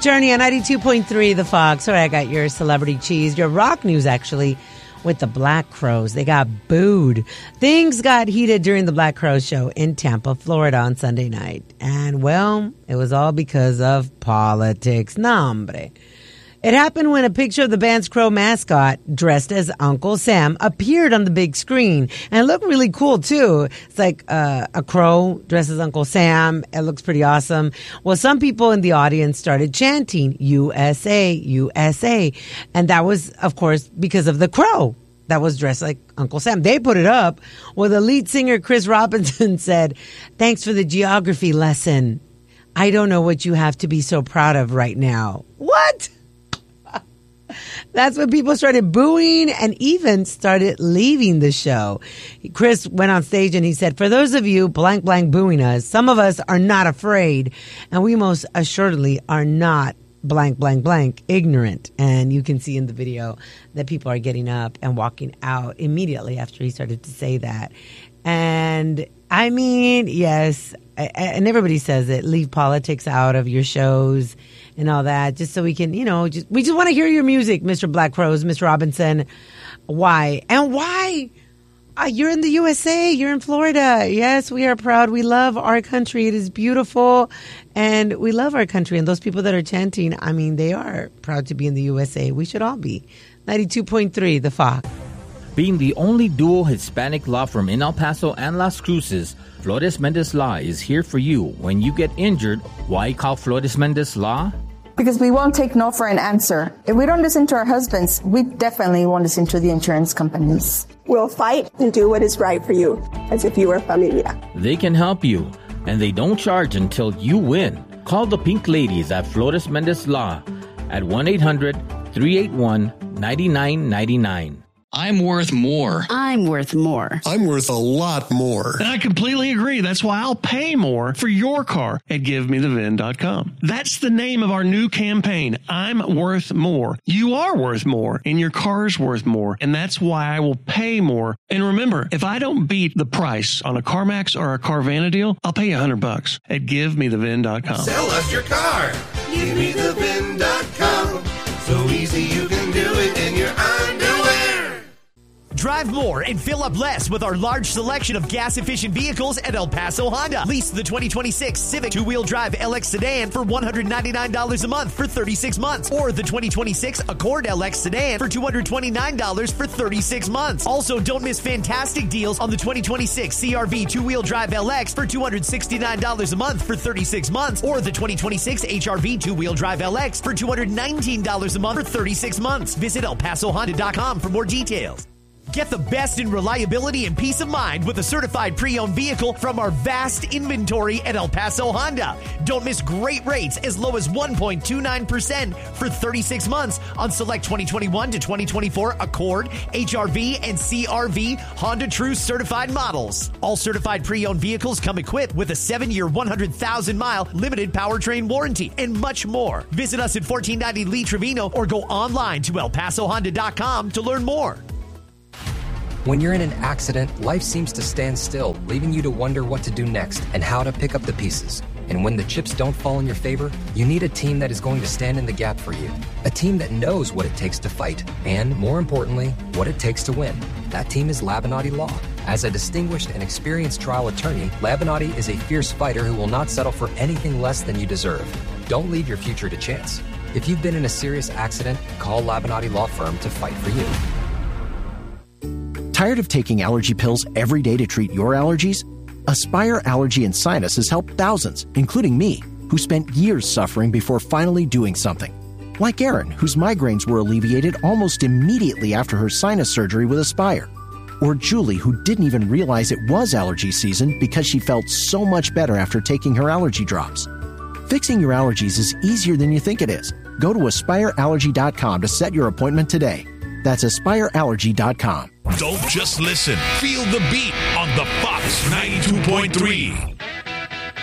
Journey on 92.3 The Fox. All right, I got your celebrity cheese, your rock news, actually, with the Black Crowes. They got booed. Things got heated during the Black Crowes show in Tampa, Florida on Sunday night. And, well, it was all because of politics. Nah, hombre. It happened when a picture of the band's crow mascot, dressed as Uncle Sam, appeared on the big screen. And it looked really cool, too. It's like a crow dressed as Uncle Sam. It looks pretty awesome. Well, some people in the audience started chanting, USA, USA. And that was, of course, because of the crow that was dressed like Uncle Sam. They put it up. Well, the lead singer, Chris Robinson, said, "Thanks for the geography lesson. I don't know what you have to be so proud of right now." What? That's when people started booing and even started leaving the show. Chris went on stage and he said, "For those of you blank blank booing us, some of us are not afraid, and we most assuredly are not blank blank blank ignorant." And you can see in the video that people are getting up and walking out immediately after he started to say that. And I mean, yes, and everybody says it, leave politics out of your shows and all that, just so we can, we just want to hear your music, Mr. Black Crowes, Mr. Robinson. Why? And why? You're in the USA. You're in Florida. Yes, we are proud. We love our country. It is beautiful, and we love our country. And those people that are chanting, I mean, they are proud to be in the USA. We should all be. 92.3, The Fox. Being the only dual Hispanic law firm in El Paso and Las Cruces, Flores Mendez Law is here for you when you get injured. Why call Flores Mendez Law? Because we won't take no for an answer. If we don't listen to our husbands, we definitely won't listen to the insurance companies. We'll fight and do what is right for you, as if you were familia. They can help you, and they don't charge until you win. Call the Pink Ladies at Flores Mendez Law at 1-800-381-9999. I'm worth more. I'm worth more. I'm worth a lot more. And I completely agree. That's why I'll pay more for your car at GiveMeTheVin.com. That's the name of our new campaign. I'm worth more. You are worth more, and your car's worth more. And that's why I will pay more. And remember, if I don't beat the price on a CarMax or a Carvana deal, I'll pay you $100 at GiveMeTheVin.com. Sell us your car. GiveMeTheVin.com. So easy you can do it in your underwear. Drive more and fill up less with our large selection of gas-efficient vehicles at El Paso Honda. Lease the 2026 Civic two-wheel drive LX sedan for $199 a month for 36 months. Or the 2026 Accord LX sedan for $229 for 36 months. Also, don't miss fantastic deals on the 2026 CRV two-wheel drive LX for $269 a month for 36 months. Or the 2026 HRV two-wheel drive LX for $219 a month for 36 months. Visit ElPasoHonda.com for more details. Get the best in reliability and peace of mind with a certified pre-owned vehicle from our vast inventory at El Paso Honda. Don't miss great rates as low as 1.29% for 36 months on select 2021 to 2024 Accord, HRV, and CRV Honda True certified models. All certified pre-owned vehicles come equipped with a 7-year, 100,000-mile limited powertrain warranty and much more. Visit us at 1490 Lee Trevino or go online to ElPasoHonda.com to learn more. When you're in an accident, life seems to stand still, leaving you to wonder what to do next and how to pick up the pieces. And when the chips don't fall in your favor, you need a team that is going to stand in the gap for you. A team that knows what it takes to fight, and more importantly, what it takes to win. That team is Labinati Law. As a distinguished and experienced trial attorney, Labinati is a fierce fighter who will not settle for anything less than you deserve. Don't leave your future to chance. If you've been in a serious accident, call Labinati Law Firm to fight for you. Tired of taking allergy pills every day to treat your allergies? Aspire Allergy and Sinus has helped thousands, including me, who spent years suffering before finally doing something. Like Erin, whose migraines were alleviated almost immediately after her sinus surgery with Aspire. Or Julie, who didn't even realize it was allergy season because she felt so much better after taking her allergy drops. Fixing your allergies is easier than you think it is. Go to AspireAllergy.com to set your appointment today. That's AspireAllergy.com. Don't just listen. Feel the beat on the Fox 92.3.